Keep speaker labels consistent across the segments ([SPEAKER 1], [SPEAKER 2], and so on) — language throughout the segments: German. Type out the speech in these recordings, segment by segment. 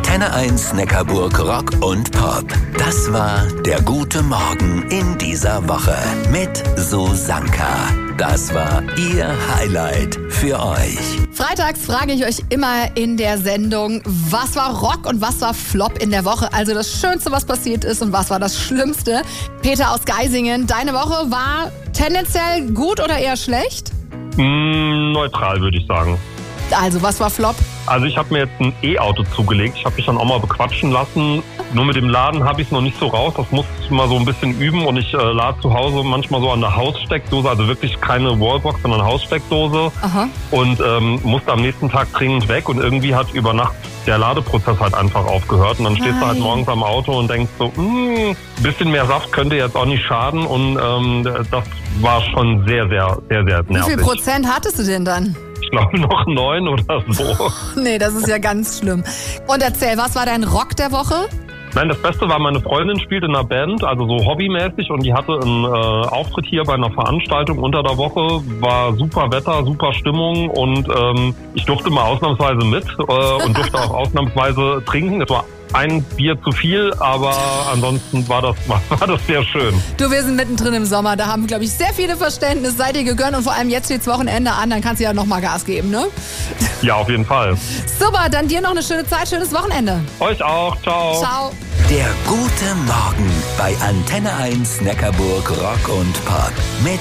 [SPEAKER 1] Antenne 1 Neckarburg Rock und Pop. Das war der gute Morgen in dieser Woche mit Susanka. Das war ihr Highlight für euch.
[SPEAKER 2] Freitags frage ich euch immer in der Sendung, was war Rock und was war Flop in der Woche? Also das Schönste, was passiert ist und was war das Schlimmste? Peter aus Geisingen, deine Woche war tendenziell gut oder eher schlecht?
[SPEAKER 3] Neutral, würde ich sagen.
[SPEAKER 2] Also, was war Flop?
[SPEAKER 3] Also ich habe mir jetzt ein E-Auto zugelegt. Ich habe mich dann auch mal bequatschen lassen. Nur mit dem Laden habe ich es noch nicht so raus. Das muss ich mal so ein bisschen üben. Und ich lade zu Hause manchmal so an der Haussteckdose. Also wirklich keine Wallbox, sondern Haussteckdose.
[SPEAKER 2] Aha.
[SPEAKER 3] Und musste am nächsten Tag dringend weg. Und irgendwie hat über Nacht der Ladeprozess halt einfach aufgehört. Und dann stehst du halt morgens am Auto und denkst so, ein bisschen mehr Saft könnte jetzt auch nicht schaden. Und das war schon sehr, sehr, sehr, sehr nervig.
[SPEAKER 2] Wie viel Prozent hattest du denn dann?
[SPEAKER 3] Ich glaube noch 9 oder so.
[SPEAKER 2] Nee, das ist ja ganz schlimm. Und erzähl, was war dein Rock der Woche?
[SPEAKER 3] Nein, das Beste war, meine Freundin spielt in einer Band, also so hobbymäßig, und die hatte einen Auftritt hier bei einer Veranstaltung unter der Woche. War super Wetter, super Stimmung und ich durfte mal ausnahmsweise mit und durfte auch ausnahmsweise trinken. Es war ein Bier zu viel, aber ansonsten war das sehr schön.
[SPEAKER 2] Du, wir sind mittendrin im Sommer, da haben, glaube ich, sehr viele Verständnis, seid ihr gegönnt und vor allem jetzt steht's Wochenende an, dann kannst du ja nochmal Gas geben, ne?
[SPEAKER 3] Ja, auf jeden Fall.
[SPEAKER 2] Super, dann dir noch eine schöne Zeit, schönes Wochenende.
[SPEAKER 3] Euch auch, ciao.
[SPEAKER 2] Ciao.
[SPEAKER 1] Der gute Morgen bei Antenne 1 Neckarburg Rock und Pop mit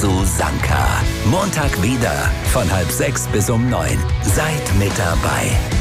[SPEAKER 1] Susanka. Montag wieder von 5:30 bis um 9. Seid mit dabei.